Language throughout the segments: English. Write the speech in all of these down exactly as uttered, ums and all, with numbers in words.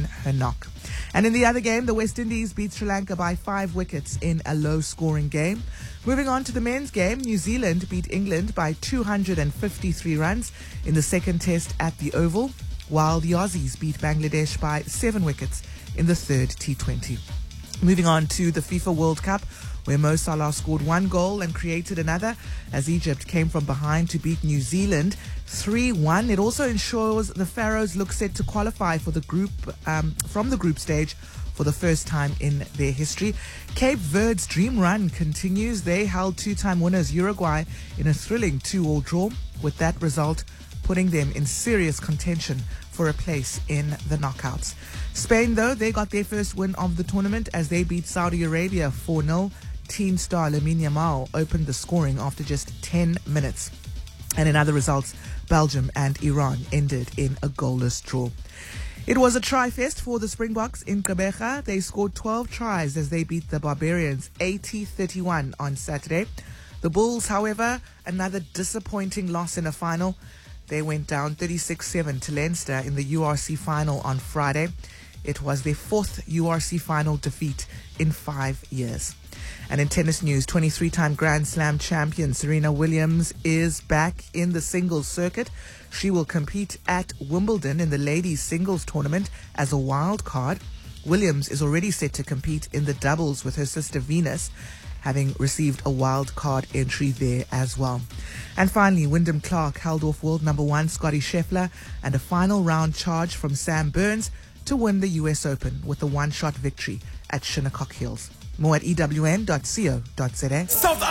her knock. And in the other game, the West Indies beat Sri Lanka by five wickets in a low-scoring game. Moving on to the men's game, New Zealand beat England by two hundred fifty-three runs in the second test at the Oval, while the Aussies beat Bangladesh by seven wickets in the third T twenty. Moving on to the FIFA World Cup, where Mo Salah scored one goal and created another as Egypt came from behind to beat New Zealand three one. It also ensures the Pharaohs look set to qualify for the group um, from the group stage for the first time in their history. Cape Verde's dream run continues. They held two-time winners Uruguay in a thrilling two-all draw, with that result putting them in serious contention for a place in the knockouts. Spain, though, they got their first win of the tournament as they beat Saudi Arabia four nil. Teen star Lamine Yamal opened the scoring after just ten minutes. And in other results, Belgium and Iran ended in a goalless draw. It was a try-fest for the Springboks in Gqeberha. They scored twelve tries as they beat the Barbarians eighty thirty-one on Saturday. The Bulls, however, another disappointing loss in a final. They went down thirty-six seven to Leinster in the U R C final on Friday. It was their fourth U R C final defeat in five years. And in tennis news, twenty-three-time Grand Slam champion Serena Williams is back in the singles circuit. She will compete at Wimbledon in the ladies singles tournament as a wild card. Williams is already set to compete in the doubles with her sister Venus, having received a wild card entry there as well. And finally, Wyndham Clark held off world number one Scottie Scheffler and a final round charge from Sam Burns to win the U S Open with a one-shot victory at Shinnecock Hills. More at E W N dot co dot z a. South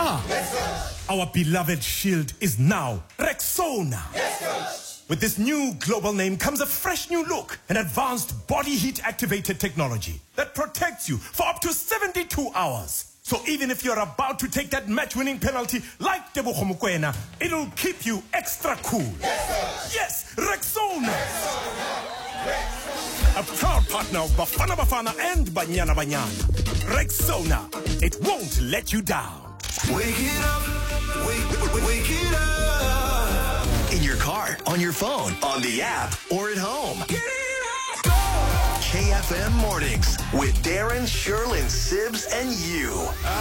A, our beloved shield is now Rexona. Yes, with this new global name comes a fresh new look, an advanced body heat activated technology that protects you for up to seventy-two hours. So even if you're about to take that match-winning penalty like Tebogo Mokoena, it'll keep you extra cool. Yes, yes, Rexona. A proud partner of Bafana Bafana and Banyana Banyana. Rexona, it won't let you down. Wake it up, wake, wake, wake it up. In your car, on your phone, on the app, or at home. Get it up, go! K F M Mornings with Darren, Sherlyn, Sibs, and you.